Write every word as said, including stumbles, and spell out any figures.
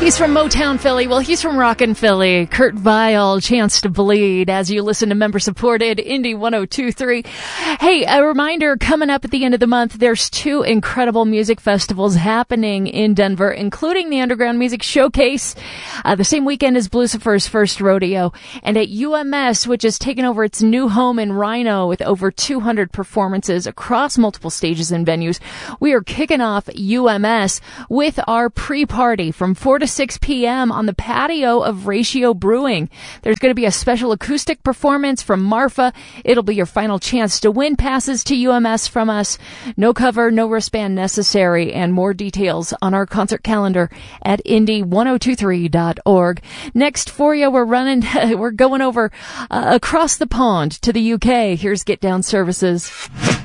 He's from Motown Philly. Well, he's from Rockin' Philly. Kurt Vile, Chance to Bleed, as you listen to member-supported Indie one oh two point three. Hey, a reminder, coming up at the end of the month, there's two incredible music festivals happening in Denver, including the Underground Music Showcase, uh, the same weekend as Blucifer's first rodeo, and at U M S, which has taken over its new home in Rhino with over two hundred performances across multiple stages and venues. We are kicking off U M S with our pre-party from four to six p.m. on the patio of Ratio Brewing. There's going to be a special acoustic performance from Marfa. It'll be your final chance to win passes to U M S from us. No cover, no wristband necessary, and more details on our concert calendar at indie one oh two three dot org. Next for you, we're running, we're going over uh, across the pond to the U K. Here's Get Down Services.